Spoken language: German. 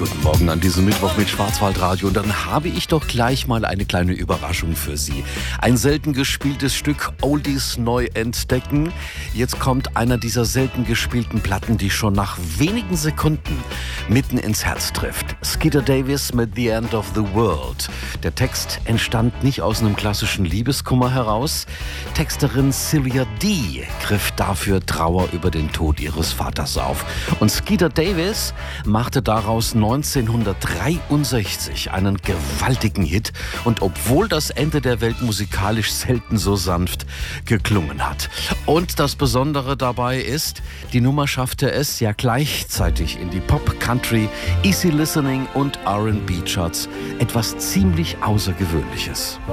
Guten Morgen an diesem Mittwoch mit Schwarzwaldradio. Und dann habe ich doch gleich mal eine kleine Überraschung für Sie. Ein selten gespieltes Stück Oldies neu entdecken. Jetzt kommt einer dieser selten gespielten Platten, die schon nach wenigen Sekunden mitten ins Herz trifft. Skeeter Davis mit The End of the World. Der Text entstand nicht aus einem klassischen Liebeskummer heraus. Texterin Sylvia D. griff dafür Trauer über den Tod ihres Vaters auf. Und Skeeter Davis machte daraus 1963 einen gewaltigen Hit. Und obwohl das Ende der Welt musikalisch selten so sanft geklungen hat. Und das Besondere dabei ist, die Nummer schaffte es ja gleichzeitig in die Pop, Country, Easy Listening und R&B Charts. Etwas ziemlich Außergewöhnliches.